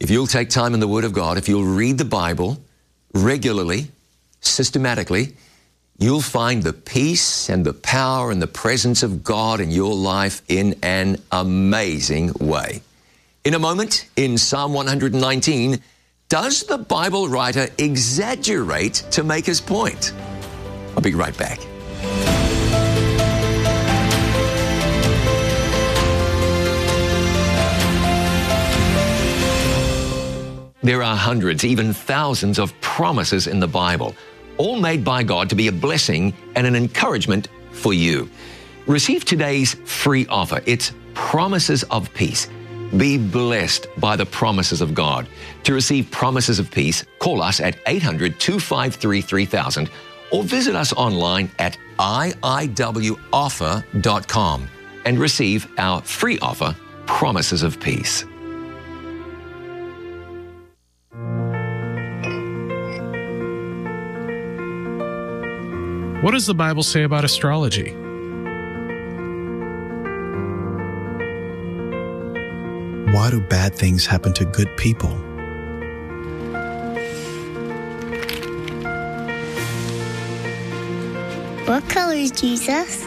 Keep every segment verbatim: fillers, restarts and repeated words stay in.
If you'll take time in the Word of God, if you'll read the Bible regularly, systematically, you'll find the peace and the power and the presence of God in your life in an amazing way. In a moment, in Psalm one hundred nineteen, does the Bible writer exaggerate to make his point? I'll be right back. There are hundreds, even thousands of promises in the Bible, all made by God to be a blessing and an encouragement for you. Receive today's free offer. It's Promises of Peace. Be blessed by the promises of God. To receive Promises of Peace, call us at eight hundred, two five three, three thousand or visit us online at I I W offer dot com and receive our free offer, Promises of Peace. What does the Bible say about astrology? Why do bad things happen to good people? What color is Jesus?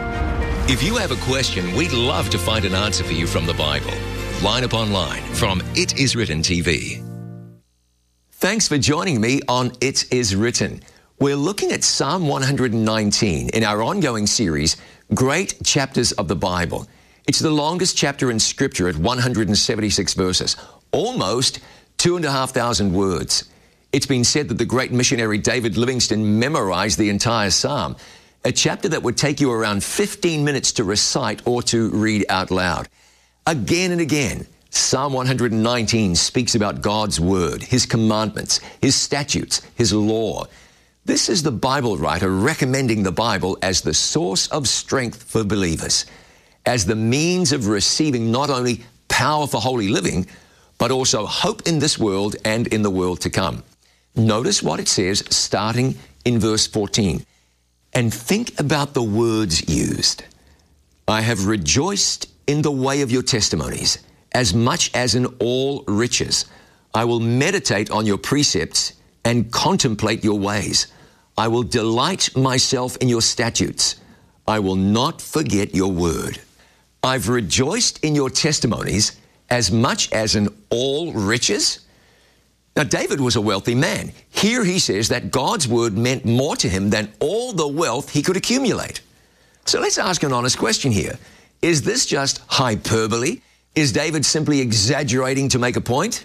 If you have a question, we'd love to find an answer for you from the Bible. Line Upon Line from It Is Written T V. Thanks for joining me on It Is Written. We're looking at Psalm one hundred nineteen in our ongoing series, Great Chapters of the Bible. It's the longest chapter in Scripture at one hundred seventy-six verses, almost two and a half thousand words. It's been said that the great missionary David Livingstone memorized the entire Psalm, a chapter that would take you around fifteen minutes to recite or to read out loud. Again and again, Psalm one hundred nineteen speaks about God's Word, His commandments, His statutes, His law. This is the Bible writer recommending the Bible as the source of strength for believers, as the means of receiving not only power for holy living, but also hope in this world and in the world to come. Notice what it says starting in verse fourteen. And think about the words used. I have rejoiced in the way of your testimonies, as much as in all riches. I will meditate on your precepts and contemplate your ways. I will delight myself in your statutes. I will not forget your word. I've rejoiced in your testimonies as much as in all riches. Now, David was a wealthy man. Here he says that God's word meant more to him than all the wealth he could accumulate. So let's ask an honest question here. Is this just hyperbole? Is David simply exaggerating to make a point?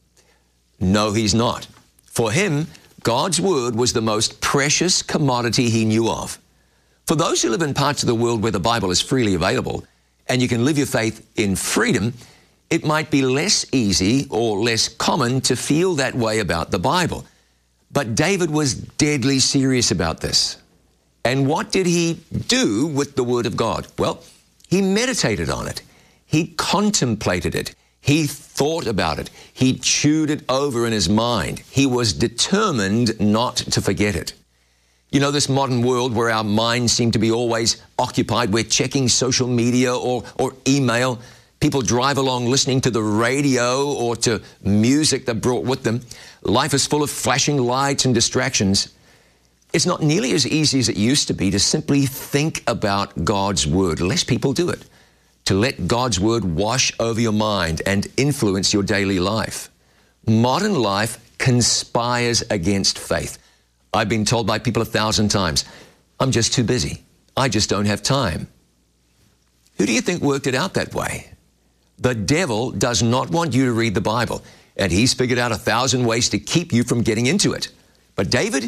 No, he's not. For him, God's word was the most precious commodity he knew of. For those who live in parts of the world where the Bible is freely available and you can live your faith in freedom, it might be less easy or less common to feel that way about the Bible. But David was deadly serious about this. And what did he do with the Word of God? Well, he meditated on it. He contemplated it. He thought about it. He chewed it over in his mind. He was determined not to forget it. You know, this modern world where our minds seem to be always occupied, we're checking social media or, or email. People drive along listening to the radio or to music they've brought with them. Life is full of flashing lights and distractions. It's not nearly as easy as it used to be to simply think about God's Word. Less people do it. To let God's Word wash over your mind and influence your daily life. Modern life conspires against faith. I've been told by people a thousand times, I'm just too busy. I just don't have time. Who do you think worked it out that way? The devil does not want you to read the Bible, and he's figured out a thousand ways to keep you from getting into it. But David,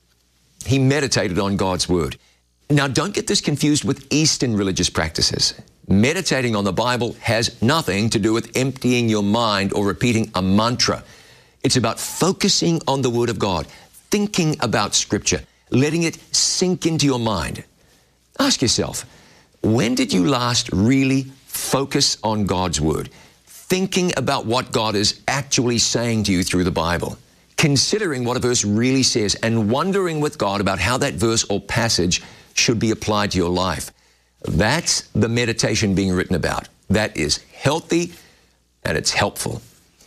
he meditated on God's Word. Now, don't get this confused with Eastern religious practices. Meditating on the Bible has nothing to do with emptying your mind or repeating a mantra. It's about focusing on the Word of God, thinking about Scripture, letting it sink into your mind. Ask yourself, when did you last really focus on God's Word, thinking about what God is actually saying to you through the Bible, considering what a verse really says, and wondering with God about how that verse or passage should be applied to your life? That's the meditation being written about. That is healthy and it's helpful.